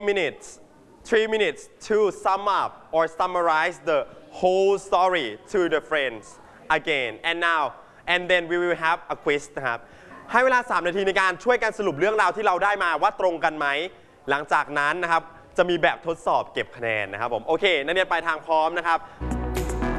minutes 3 minutes to sum up or summarize the whole story to the friends again and then we will have a quiz นะครับให้เวลา3 นาทีในการช่วยกันสรุปเรื่องราวที่เราได้มาว่าตรงกันไหมหลังจากนั้นนะครับจะมีแบบทดสอบเก็บคะแนนนะครับผมโอเคนักเรียนไปทางพร้อมนะครับ